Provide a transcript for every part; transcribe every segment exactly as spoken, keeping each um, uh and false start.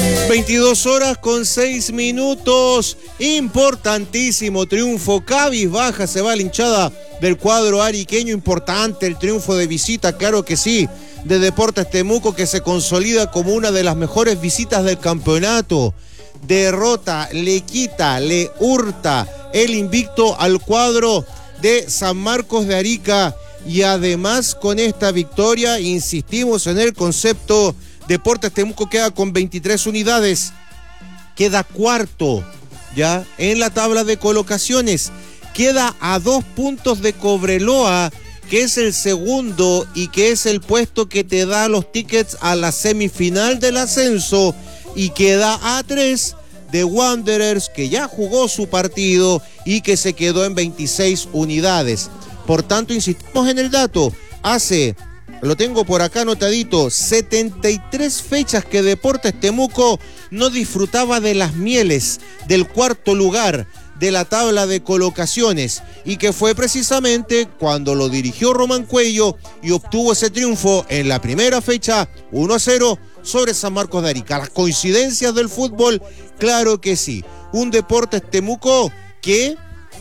veintidós horas con seis minutos. Importantísimo triunfo. Cabizbaja se va la hinchada del cuadro ariqueño. Importante el triunfo de visita, claro que sí, de Deportes Temuco, que se consolida como una de las mejores visitas del campeonato. Derrota, le quita, le hurta el invicto al cuadro de San Marcos de Arica. Y además, con esta victoria, insistimos en el concepto, Deportes Temuco queda con veintitrés unidades, queda cuarto ya en la tabla de colocaciones, queda a dos puntos de Cobreloa, que es el segundo y que es el puesto que te da los tickets a la semifinal del ascenso, y queda a tres de Wanderers, que ya jugó su partido y que se quedó en veintiséis unidades. Por tanto, insistimos en el dato, hace... lo tengo por acá anotadito, setenta y tres fechas que Deportes Temuco no disfrutaba de las mieles del cuarto lugar de la tabla de colocaciones, y que fue precisamente cuando lo dirigió Román Cuello y obtuvo ese triunfo en la primera fecha uno a cero sobre San Marcos de Arica. Las coincidencias del fútbol, claro que sí. Un Deportes Temuco que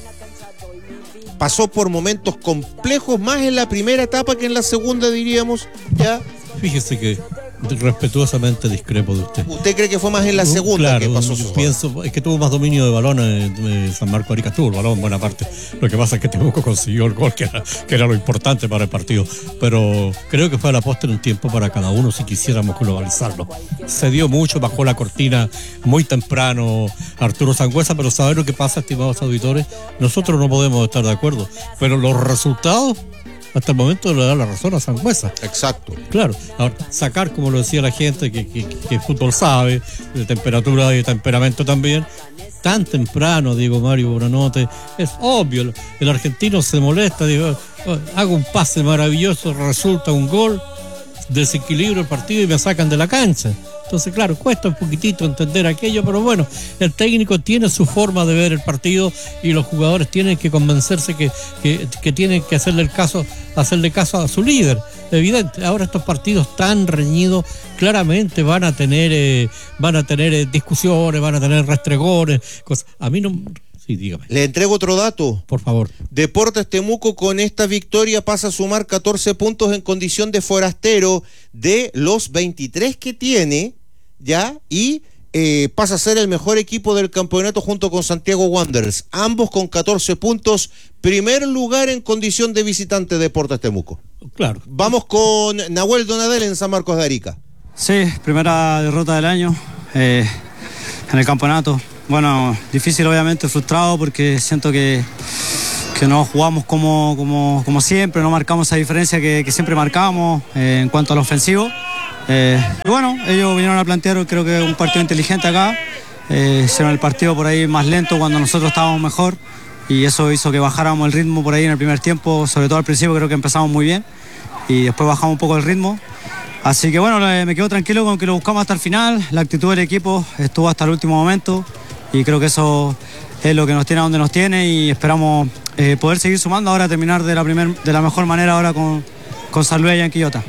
pasó por momentos complejos, más en la primera etapa que en la segunda, diríamos, ¿ya? Fíjese que respetuosamente discrepo de usted. ¿Usted cree que fue más en la segunda claro, que pasó yo su pienso, es que tuvo más dominio de balón en, en San Marcos de Arica, tuvo el balón en buena parte. Lo que pasa es que Temuco consiguió el gol, que era, que era lo importante para el partido. Pero creo que fue a la postre un tiempo para cada uno, si quisiéramos globalizarlo. Se dio mucho, bajó la cortina muy temprano Arturo Sangüesa, pero ¿saben lo que pasa, estimados auditores? Nosotros no podemos estar de acuerdo, pero los resultados hasta el momento le da la razón a Sangüesa. Exacto. Claro, ahora, sacar, como lo decía la gente, que, que, que fútbol sabe, de temperatura y de temperamento también, tan temprano, digo Mario Buonanotte, es obvio, el argentino se molesta, digo, hago un pase maravilloso, resulta un gol, desequilibro el partido y me sacan de la cancha. Entonces, claro, cuesta un poquitito entender aquello, pero bueno, el técnico tiene su forma de ver el partido y los jugadores tienen que convencerse que, que, que tienen que hacerle el caso, hacerle caso a su líder. Evidente, ahora estos partidos tan reñidos claramente van a tener eh, van a tener eh, discusiones, van a tener restregones, cosas. A mí no... Sí, dígame. Le entrego otro dato. Por favor. Deportes Temuco con esta victoria pasa a sumar catorce puntos en condición de forastero de los veintitrés que tiene, ¿ya? Y eh, pasa a ser el mejor equipo del campeonato junto con Santiago Wanderers. Ambos con catorce puntos. Primer lugar en condición de visitante Deportes Temuco. Claro. Vamos con Nahuel Donadel en San Marcos de Arica. Sí, primera derrota del año eh, en el campeonato. Bueno, difícil obviamente, frustrado porque siento que, que no jugamos como, como, como siempre, no marcamos esa diferencia que, que siempre marcamos eh, en cuanto al ofensivo. Eh, y bueno, ellos vinieron a plantear, creo que un partido inteligente acá, eh, hicieron el partido por ahí más lento cuando nosotros estábamos mejor y eso hizo que bajáramos el ritmo por ahí en el primer tiempo, sobre todo al principio creo que empezamos muy bien y después bajamos un poco el ritmo. Así que bueno, me quedo tranquilo con que lo buscamos hasta el final, la actitud del equipo estuvo hasta el último momento. Y creo que eso es lo que nos tiene a donde nos tiene y esperamos eh, poder seguir sumando ahora, terminar de la, primer, de la mejor manera ahora con, con San Luis allá en Quillota.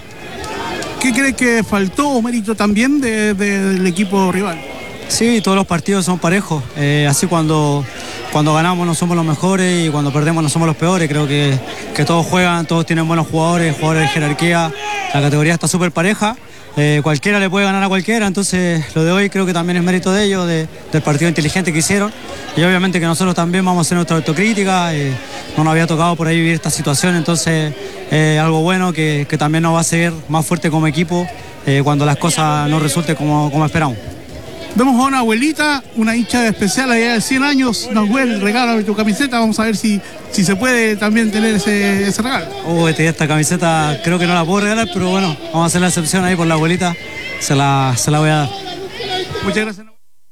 ¿Qué cree que faltó o mérito también de, de, del equipo rival? Sí, todos los partidos son parejos, eh, así cuando, cuando ganamos no somos los mejores y cuando perdemos no somos los peores, creo que, que todos juegan, todos tienen buenos jugadores, jugadores de jerarquía, la categoría está súper pareja. Eh, cualquiera le puede ganar a cualquiera, entonces lo de hoy creo que también es mérito de ellos, de, del partido inteligente que hicieron y obviamente que nosotros también vamos a hacer nuestra autocrítica, eh, no nos había tocado por ahí vivir esta situación, entonces eh, algo bueno que, que también nos va a hacer más fuerte como equipo eh, cuando las cosas no resulten como, como esperamos. Vemos a una abuelita, una hincha especial allá de cien años, Nahuel, regálame tu camiseta, vamos a ver si, si se puede también tener ese, ese regalo. Oh, esta camiseta creo que no la puedo regalar, pero bueno, vamos a hacer la excepción ahí por la abuelita, se la, se la voy a dar. Muchas gracias.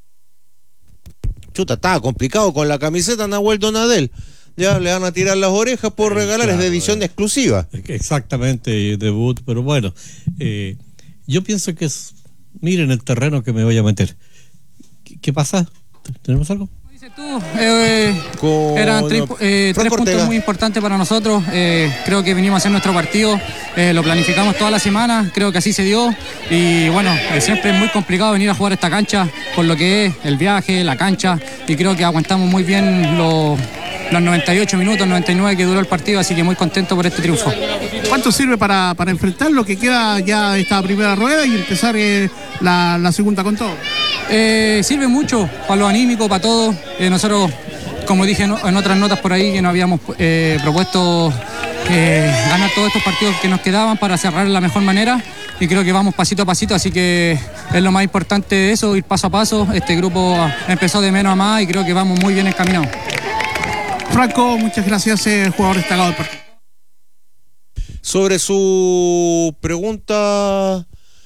Chuta, estaba complicado con la camiseta Nahuel Donadel. Ya le van a tirar las orejas por regalar, claro, es de edición eh, exclusiva. Exactamente, debut, pero bueno, eh, yo pienso que es, miren el terreno que me voy a meter. ¿Qué, qué pasa? ¿Tenemos algo? Eh, eran tres, eh, tres puntos muy importantes para nosotros. Eh, creo que vinimos a hacer nuestro partido, eh, lo planificamos toda la semana, creo que así se dio. Y bueno, eh, siempre es muy complicado venir a jugar esta cancha por lo que es el viaje, la cancha, y creo que aguantamos muy bien los, los noventa y ocho minutos, noventa y nueve que duró el partido, así que muy contento por este triunfo. ¿Cuánto sirve para, para enfrentar lo que queda ya esta primera rueda y empezar eh, la, la segunda con todo? Eh, sirve mucho para lo anímico, para todo. Eh, nosotros, como dije en, en otras notas por ahí, que nos habíamos eh, propuesto eh, ganar todos estos partidos que nos quedaban para cerrar de la mejor manera, y creo que vamos pasito a pasito, así que es lo más importante de eso, ir paso a paso. Este grupo empezó de menos a más y creo que vamos muy bien encaminados. Franco, muchas gracias, eh, jugador destacado del partido. Sobre su pregunta,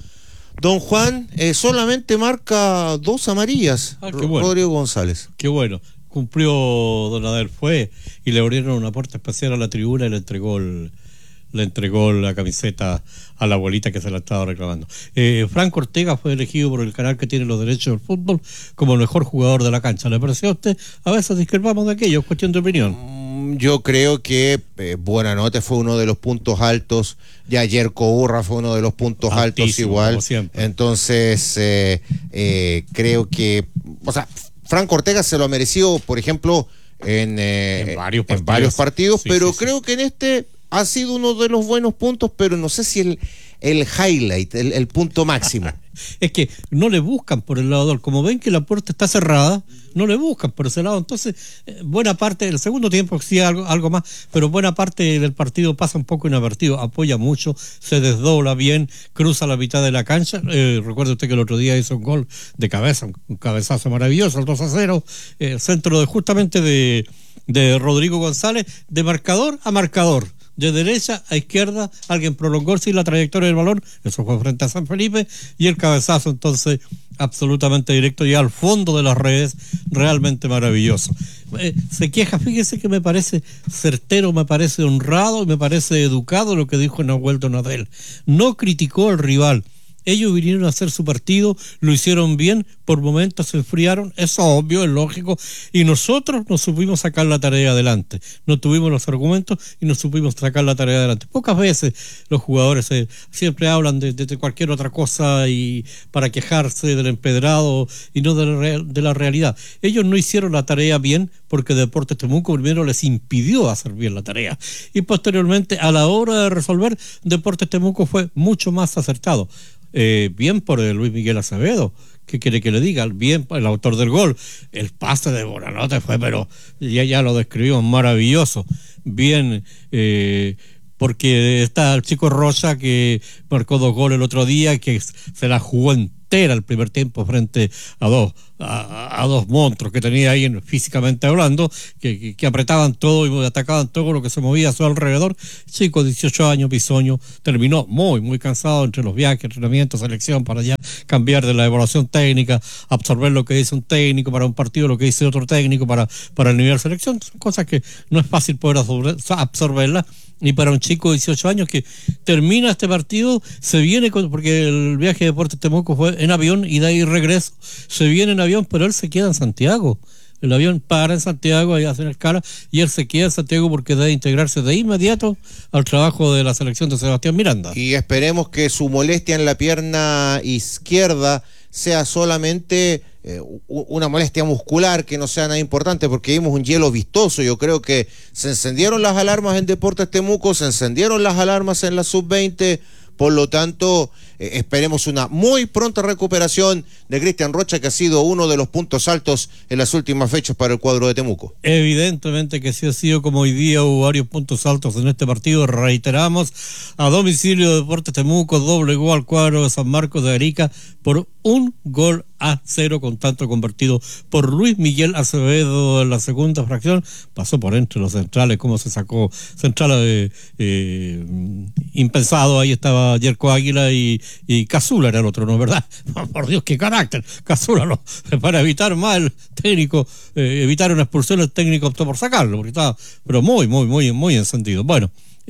don Juan, eh, solamente marca dos amarillas. Ah, qué bueno. Rodrigo González. Qué bueno. Cumplió don Adel, fue y le abrieron un aporte especial a la tribuna y le entregó el, le entregó la camiseta a la abuelita que se la estaba reclamando. Eh, Franco Ortega fue elegido por el canal que tiene los derechos del fútbol como el mejor jugador de la cancha. ¿Le pareció a usted? A veces discrepamos de aquello, es cuestión de opinión. Yo creo que eh, Buenanote fue uno de los puntos altos, y ayer Courra fue uno de los puntos Altísimo, altos igual. como siempre. Entonces, eh, eh, creo que, o sea, Franco Ortega se lo ha merecido, por ejemplo, en, eh, en varios en partidos, varios partidos sí, pero sí, creo sí. que en este ha sido uno de los buenos puntos, pero no sé si el, el highlight, el, el punto máximo. Es que no le buscan por el lado del, como ven que la puerta está cerrada, no le buscan por ese lado. Entonces, eh, buena parte del segundo tiempo sí algo, algo más, pero buena parte del partido pasa un poco inadvertido, apoya mucho, se desdobla bien, cruza la mitad de la cancha. Eh, recuerde usted que el otro día hizo un gol de cabeza, un, un cabezazo maravilloso, el dos a cero, eh, centro de justamente de, de Rodrigo González, de marcador a marcador. De derecha a izquierda, alguien prolongó sí la trayectoria del balón, eso fue frente a San Felipe, y el cabezazo entonces absolutamente directo y al fondo de las redes, realmente maravilloso. Eh, se queja, fíjese que me parece certero, me parece honrado, me parece educado lo que dijo Nahuel Donadel. No criticó al rival. Ellos vinieron a hacer su partido, lo hicieron bien, por momentos se enfriaron, eso es obvio, es lógico, y nosotros nos supimos sacar la tarea adelante, no tuvimos los argumentos y nos supimos sacar la tarea adelante. Pocas veces los jugadores eh, siempre hablan de, de, de cualquier otra cosa y para quejarse del empedrado y no de la, de la realidad. Ellos no hicieron la tarea bien porque Deportes Temuco primero les impidió hacer bien la tarea, y posteriormente a la hora de resolver, Deportes Temuco fue mucho más acertado. Eh, bien por eh, Luis Miguel Acevedo, ¿qué quiere que le diga? Bien, el autor del gol, el pase de Buenanote fue, pero ya, ya lo describimos, maravilloso. Bien, eh, porque está el chico Rocha que marcó dos goles el otro día, que se la jugó entera el primer tiempo frente a dos a, a dos monstruos que tenía ahí en, físicamente hablando, que, que, que apretaban todo y atacaban todo lo que se movía a su alrededor. Chico, dieciocho años, bisoño, terminó muy, muy cansado entre los viajes, entrenamientos, selección, para ya cambiar de la evaluación técnica, absorber lo que dice un técnico para un partido, lo que dice otro técnico para, para el nivel selección. Son cosas que no es fácil poder absorber, absorberlas. Y para un chico de dieciocho años que termina este partido, se viene con, porque el viaje de Deportes Temuco fue en avión y de ahí regreso, se viene en avión, pero él se queda en Santiago. El avión para en Santiago, ahí hacen escala, y él se queda en Santiago porque debe integrarse de inmediato al trabajo de la selección de Sebastián Miranda. Y esperemos que su molestia en la pierna izquierda sea solamente eh, una molestia muscular, que no sea nada importante, porque vimos un hielo vistoso. Yo creo que se encendieron las alarmas en Deportes Temuco, se encendieron las alarmas en la sub veinte, por lo tanto eh, esperemos una muy pronta recuperación de Cristian Rocha, que ha sido uno de los puntos altos en las últimas fechas para el cuadro de Temuco. Evidentemente que sí ha sido, como hoy día hubo varios puntos altos en este partido. Reiteramos, a domicilio de Deportes Temuco doblegó al cuadro de San Marcos de Arica por un gol a cero, con tanto convertido por Luis Miguel Acevedo en la segunda fracción. Pasó por entre los centrales, como se sacó central eh, eh, impensado. Ahí estaba Yerko Águila y, y Cazula era el otro, ¿no es verdad? Por Dios, qué carácter. Cazula, lo, para evitar más el técnico, eh, evitar una expulsión, el técnico optó por sacarlo, porque estaba, pero muy, muy, muy, muy encendido. Bueno,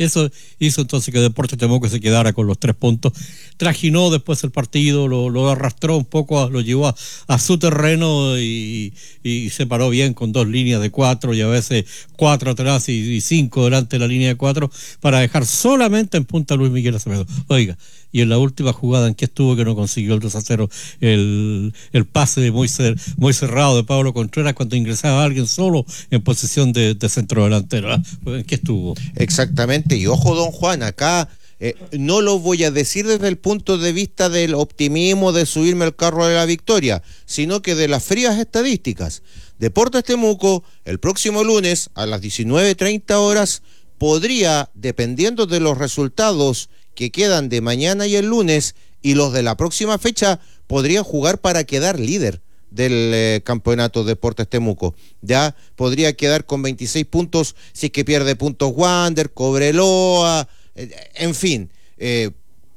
Eso hizo entonces que Deportes Temuco se quedara con los tres puntos. Trajinó después el partido, lo, lo arrastró un poco, lo llevó a, a su terreno y, y se paró bien con dos líneas de cuatro y a veces cuatro atrás y, y cinco delante de la línea de cuatro para dejar solamente en punta a Luis Miguel Acevedo. Oiga, y en la última jugada en que estuvo que no consiguió el dos a cero, el, el pase muy, cer, muy cerrado de Pablo Contreras cuando ingresaba alguien solo en posición de, de centro delantero. ¿En qué estuvo? Exactamente, y ojo don Juan, acá eh, no lo voy a decir desde el punto de vista del optimismo de subirme al carro de la victoria, sino que de las frías estadísticas. Deportes Temuco, el próximo lunes a las diecinueve treinta horas, podría, dependiendo de los resultados que quedan de mañana y el lunes y los de la próxima fecha, podría jugar para quedar líder del eh, campeonato Deportes Temuco. Ya podría quedar con veintiséis puntos si es que pierde puntos Wander, Cobreloa, eh, en fin. Eh,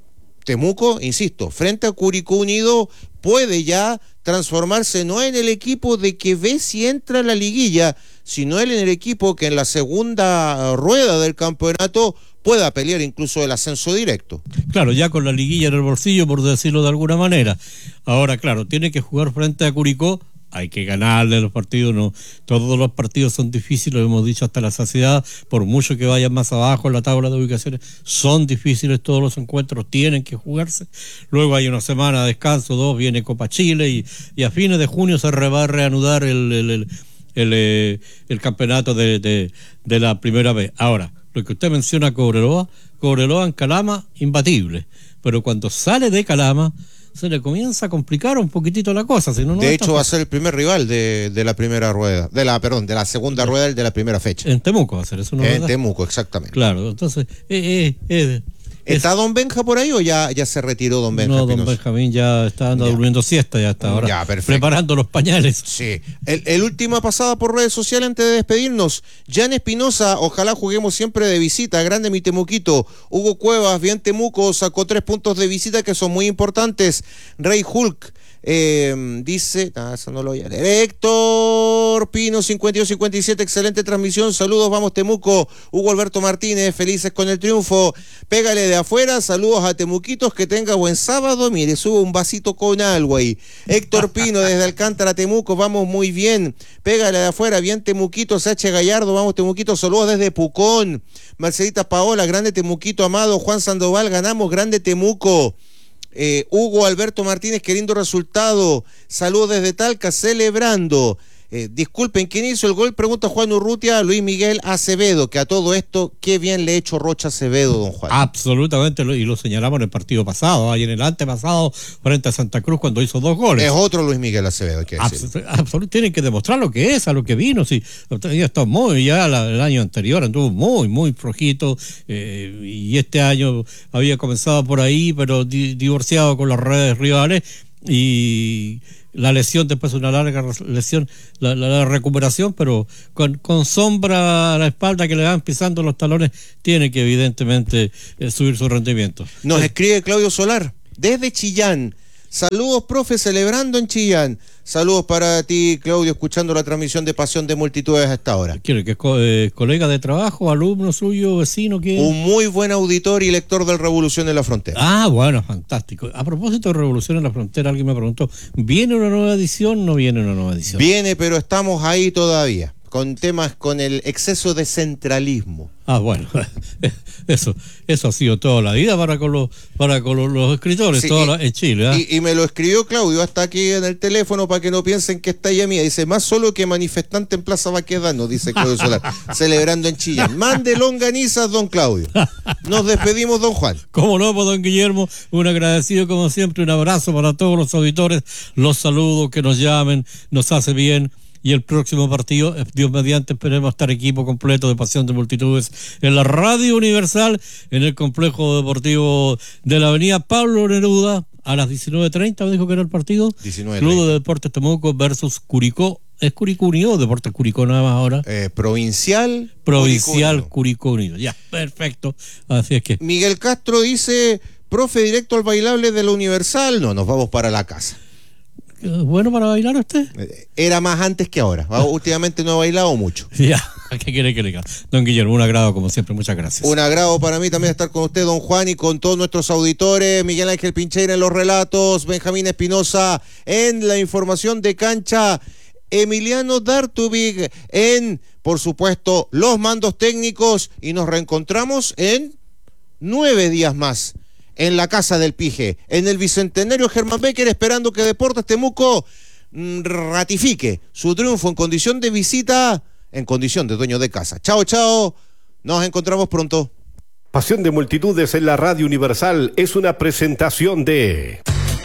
Temuco, insisto, frente a Curicó Unido puede ya transformarse no en el equipo de que ve si entra a la liguilla, sino en el equipo que en la segunda rueda del campeonato pueda pelear incluso el ascenso directo. Claro, ya con la liguilla en el bolsillo, por decirlo de alguna manera. Ahora, claro, tiene que jugar frente a Curicó, hay que ganarle los partidos, no, todos los partidos son difíciles, lo hemos dicho hasta la saciedad, por mucho que vayan más abajo en la tabla de ubicaciones, son difíciles todos los encuentros, tienen que jugarse. Luego hay una semana de descanso, dos, viene Copa Chile y, y a fines de junio se re, va a reanudar el, el, el, el, el, el campeonato de, de, de la primera vez. Ahora, lo que usted menciona, Cobreloa, Cobreloa en Calama, imbatible, pero cuando sale de Calama se le comienza a complicar un poquitito la cosa. Si no, no de hecho va a ser el primer rival de, de la primera rueda, de la perdón, de la segunda rueda de la primera fecha. En Temuco va a ser eso, ¿no? En ¿verdad? Temuco, exactamente. Claro, entonces, eh, eh, eh, ¿está es... don Benja por ahí o ya, ya se retiró don Benja? No, don Pinoza? Benjamín ya está andando durmiendo siesta, ya está ahora ya, preparando los pañales. Sí. El, el última pasada por redes sociales antes de despedirnos. Jan Espinosa, ojalá juguemos siempre de visita. Grande mi Temuquito. Hugo Cuevas, bien Temuco, sacó tres puntos de visita que son muy importantes. Rey Hulk. Eh, dice, ah, eso no lo voy a leer. Héctor Pino, cincuenta y dos cincuenta y siete, excelente transmisión, saludos, vamos Temuco. Hugo Alberto Martínez, felices con el triunfo. Pégale de afuera, saludos a Temuquitos, que tenga buen sábado. Mire, subo un vasito con algo ahí. Héctor Pino, desde Alcántara, Temuco, vamos muy bien. Pégale de afuera, bien Temuquitos. H. Gallardo, vamos Temuquitos, saludos desde Pucón. Marcelita Paola, grande Temuquito, amado. Juan Sandoval, ganamos, grande Temuco. Eh, Hugo Alberto Martínez, qué lindo resultado. Saludos desde Talca, celebrando. Eh, disculpen, ¿quién hizo el gol? Pregunta Juan Urrutia, Luis Miguel Acevedo, que a todo esto, qué bien le ha hecho Rocha Acevedo, don Juan. Absolutamente, y lo señalamos en el partido pasado, ahí en el antepasado, frente a Santa Cruz, cuando hizo dos goles. Es otro Luis Miguel Acevedo, hay que decirlo. Absolutamente, tienen que demostrar lo que es, a lo que vino. Sí, ya está muy, ya la, el año anterior anduvo muy, muy flojito, eh, y este año había comenzado por ahí, pero di, divorciado con las redes rivales, y la lesión, después de una larga lesión, la, la, la recuperación, pero con, con sombra a la espalda que le van pisando los talones, tiene que evidentemente eh, subir su rendimiento. Nos eh, escribe Claudio Solar, desde Chillán. Saludos, profe, celebrando en Chillán. Saludos para ti, Claudio, escuchando la transmisión de Pasión de Multitudes hasta ahora. ¿Quiere que es co eh, colega de trabajo, alumno suyo, vecino? ¿Qué? Un muy buen auditor y lector del Revolución en la Frontera. Ah, bueno, fantástico. A propósito de Revolución en la Frontera, alguien me preguntó, ¿viene una nueva edición? ¿No viene una nueva edición? Viene, pero estamos ahí todavía, con temas con el exceso de centralismo. Ah, bueno, eso eso ha sido toda la vida para con los para con los, los escritores, sí, toda y, la, en Chile. ¿eh? Y, y me lo escribió Claudio hasta aquí en el teléfono para que no piensen que está ella mía. Dice, más solo que manifestante en Plaza Baquedano, dice Claudio Solar, celebrando en Chillán. Mande longanizas, don Claudio. Nos despedimos, don Juan. Cómo no, pues, don Guillermo, un agradecido como siempre, un abrazo para todos los auditores, los saludos, que nos llamen, nos hace bien. Y el próximo partido, Dios mediante, esperemos estar equipo completo de Pasión de Multitudes en la Radio Universal, en el complejo deportivo de la avenida Pablo Neruda, a las diecinueve treinta, me dijo que era el partido. diecinueve treinta. Club de Deportes Temuco versus Curicó. ¿Es Curicó Unido o Deportes Curicó nada más ahora? Eh, provincial. Provincial Curicó Unido. Ya, perfecto. Así es que. Miguel Castro dice, profe, directo al bailable de la Universal. No, nos vamos para la casa. ¿Bueno para bailar usted? Era más antes que ahora. Últimamente no he bailado mucho. Ya, ¿qué quiere que le diga? Don Guillermo, un agrado como siempre, muchas gracias. Un agrado para mí también estar con usted, don Juan, y con todos nuestros auditores. Miguel Ángel Pincheira en los relatos, Benjamín Espinosa en la información de cancha, Emiliano Dartubig en, por supuesto, los mandos técnicos, y nos reencontramos en nueve días más en la Casa del Pije, en el Bicentenario Germán Becker, esperando que Deportes Temuco mmm, ratifique su triunfo en condición de visita, en condición de dueño de casa. Chao, chao, nos encontramos pronto. Pasión de multitudes en la Radio Universal es una presentación de...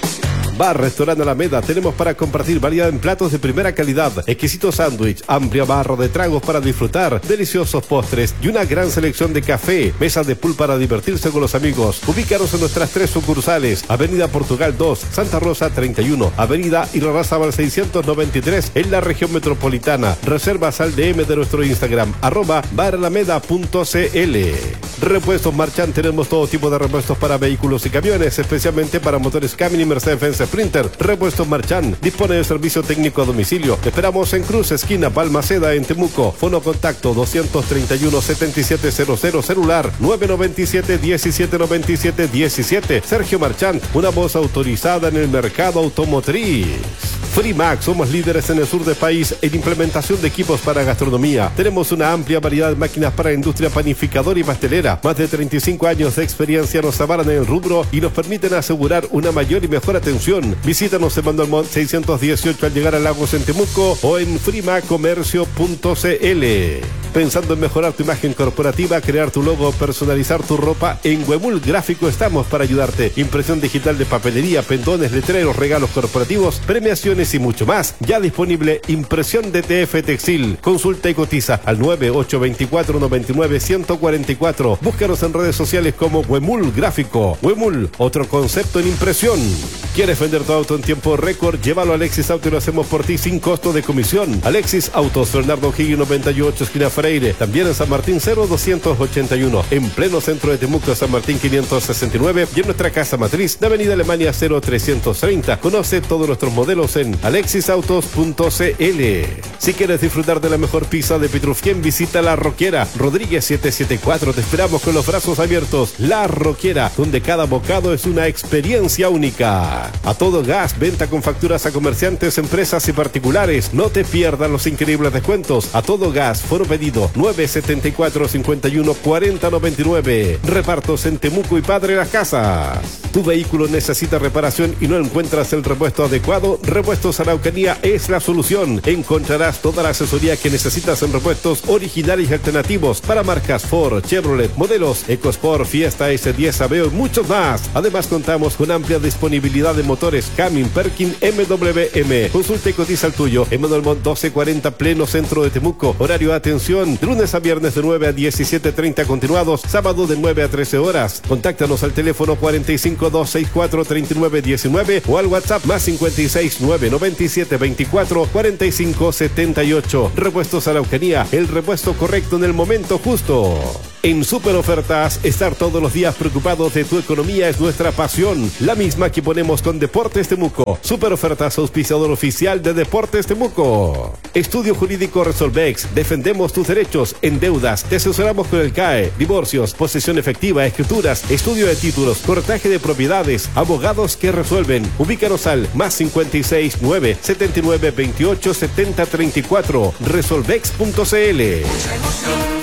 Bar Restaurante Alameda, tenemos para compartir variedad en platos de primera calidad, exquisito sándwich, amplia barra de tragos para disfrutar, deliciosos postres y una gran selección de café, mesas de pool para divertirse con los amigos. Ubícanos en nuestras tres sucursales, Avenida Portugal dos, Santa Rosa treinta y uno, Avenida Irarrázaval seiscientos noventa y tres en la región metropolitana. Reservas al D M de nuestro Instagram, arroba baralameda punto cl. Repuestos Marchand, tenemos todo tipo de repuestos para vehículos y camiones, especialmente para motores Camin y Mercedes-Benz Sprinter. Repuestos Marchand dispone de servicio técnico a domicilio. Esperamos en Cruz, esquina Balmaceda, en Temuco. Fono contacto doscientos treinta y uno, setenta y siete cero cero, celular nueve noventa y siete, diecisiete noventa y siete diecisiete. Sergio Marchand, una voz autorizada en el mercado automotriz. Freemax, somos líderes en el sur del país en implementación de equipos para gastronomía. Tenemos una amplia variedad de máquinas para industria panificadora y pastelera. Más de treinta y cinco años de experiencia nos avalan en el rubro y nos permiten asegurar una mayor y mejor atención. Visítanos en Manuel Montt seiscientos dieciocho al llegar a Lagos en Temuco o en frimacomercio punto cl. Pensando en mejorar tu imagen corporativa, crear tu logo, personalizar tu ropa, en Huemul Gráfico estamos para ayudarte. Impresión digital de papelería, pendones, letreros, regalos corporativos, premiaciones y mucho más. Ya disponible impresión de T F Textil. Consulta y cotiza al nueve ocho dos cuatro, nueve nueve, uno cero cuatro cuatro. Búscanos en redes sociales como Huemul Gráfico. Huemul, otro concepto en impresión. ¿Quieres vender tu auto en tiempo récord? Llévalo a Alexis Auto y lo hacemos por ti sin costo de comisión. Alexis Autos, Fernando Higgins noventa y ocho, esquina Freire. También en San Martín cero doscientos ochenta y uno. En pleno centro de Temuco, San Martín quinientos sesenta y nueve. Y en nuestra casa matriz de Avenida Alemania cero trescientos treinta. Conoce todos nuestros modelos en alexis autos punto cl. Si quieres disfrutar de la mejor pizza de Pitrufquén, visita La Roquera. Rodríguez setecientos setenta y cuatro. Te esperamos con los brazos abiertos. La Roquera, donde cada bocado es una experiencia única. A todo gas, venta con facturas a comerciantes, empresas y particulares. No te pierdas los increíbles descuentos. A todo gas, foro pedido nueve setenta y cuatro, cincuenta y uno, cuarenta noventa y nueve. Repartos en Temuco y Padre Las Casas. Tu vehículo necesita reparación y no encuentras el repuesto adecuado. Repuestos Araucanía es la solución. Encontrarás toda la asesoría que necesitas en repuestos originales y alternativos para marcas Ford, Chevrolet, modelos EcoSport, Fiesta, S diez, Aveo y muchos más. Además contamos con amplia disponibilidad de motores Camin, Perkin, M W M. Consulta y cotiza el tuyo en Manuel Montt doce cuarenta, pleno centro de Temuco. Horario de atención de lunes a viernes de nueve a diecisiete treinta continuados, sábado de nueve a trece horas. Contáctanos al teléfono cuarenta y cinco, doscientos sesenta y cuatro, treinta y nueve diecinueve o al WhatsApp más cincuenta y seis, nueve noventa y siete, veinticuatro, cuarenta y cinco, setenta y ocho. Repuestos Araucanía, el repuesto correcto en el momento justo. En Super Ofertas, estar todos los días preocupados de tu economía es nuestra pasión, la misma que ponemos con Deportes Temuco. Super Ofertas, auspiciador oficial de Deportes Temuco. Estudio Jurídico Resolvex, defendemos tus derechos en deudas, te asesoramos con el C A E, divorcios, posesión efectiva, escrituras, estudio de títulos, cortaje de propiedades, abogados que resuelven. Ubícanos al más cincuenta y seis, nueve setenta y nueve, veintiocho, setenta, treinta y cuatro, resolvex punto cl.